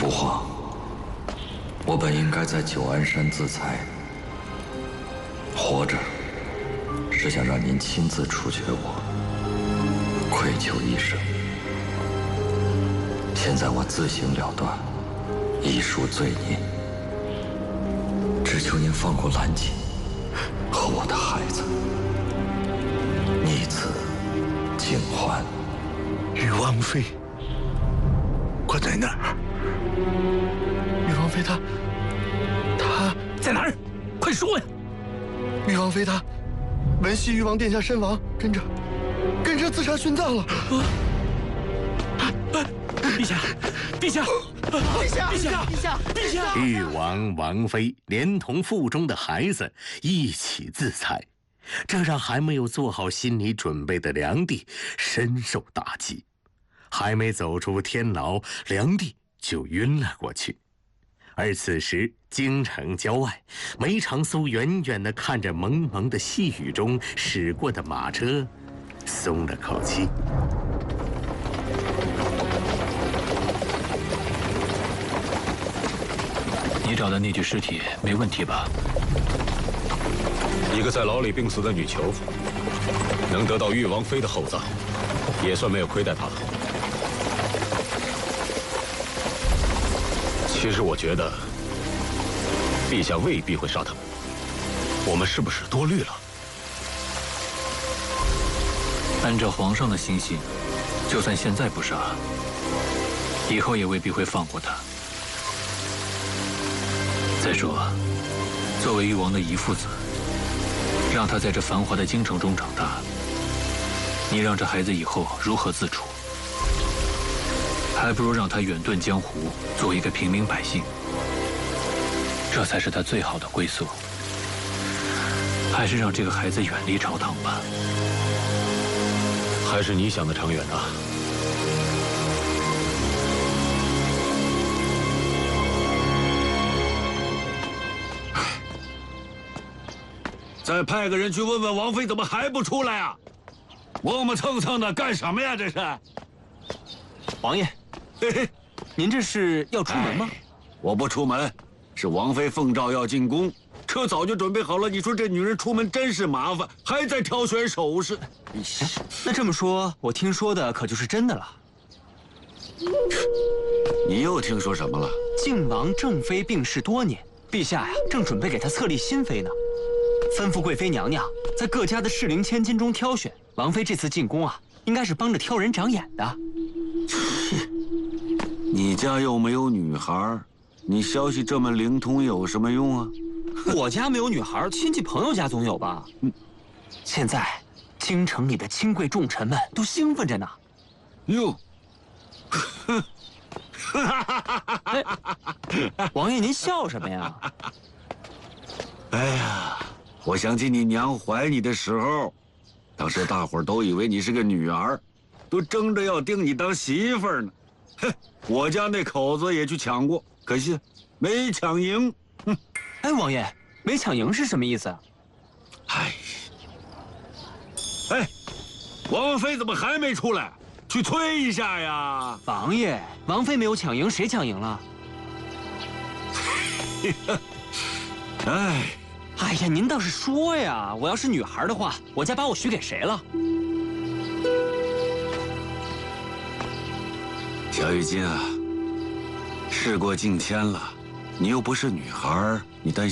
父皇，我本应该在九安山自裁，活着是想让您亲自处决我，愧疚一生。现在我自行了断，一赎罪孽，只求您放过兰姐和我的孩子，逆此尽欢。 玉王妃关在哪儿？玉王妃她在哪儿？快说呀！ 玉王妃她闻悉玉王殿下身亡，跟着自杀殉葬了。 陛下，陛下，陛下，陛下，陛下，陛下！ 玉王、王妃连同腹中的孩子一起自裁，这让还没有做好心理准备的梁帝深受打击。还没走出天牢，梁帝就晕了过去。而此时京城郊外，梅长苏远远地看着蒙蒙的细雨中驶过的马车，松了口气。 你找的那具尸体没问题吧？ 一个在牢里病死的女囚妇，能得到玉王妃的厚葬，也算没有亏待她了。其实我觉得，陛下未必会杀他们，我们是不是多虑了？ 按照皇上的心性，就算现在不杀，以后也未必会放过他。再说，作为誉王的遗父子，让他在这繁华的京城中长大，你让这孩子以后如何自处？还不如让他远遁江湖，做一个平民百姓，这才是他最好的归宿。还是让这个孩子远离朝堂吧。 还是你想的长远啊。 再派个人去问问王妃怎么还不出来啊？磨磨蹭蹭的干什么呀？这是。 王爷， 嘿嘿， 您这是要出门吗？ 我不出门，是王妃奉诏要进宫，车早就准备好了。你说这女人出门真是麻烦，还在挑选首饰。 那这么说，我听说的可就是真的了。 你又听说什么了？ 靖王正妃病逝多年，陛下呀，正准备给她册立新妃呢。吩咐贵妃娘娘在各家的适龄千金中挑选。王妃这次进宫啊，应该是帮着挑人长眼的。 你家又没有女孩，你消息这么灵通有什么用啊？ 我家没有女孩，亲戚朋友家总有吧？现在京城里的亲贵重臣们都兴奋着呢。 哟， 哎，王爷您笑什么呀？ 哎呀，我想起你娘怀你的时候，当时大伙儿都以为你是个女儿，都争着要定你当媳妇儿呢。哼，我家那口子也去抢过，可惜没抢赢。哼， 哎，王爷，没抢赢是什么意思？ 哎，王妃怎么还没出来？去催一下呀！ 王爷，王妃没有抢赢，谁抢赢了？ 哎。 哎呀，您倒是说呀！我要是女孩的话，我家把我许给谁了？ 小玉金啊，事过境迁了，你又不是女孩，你担心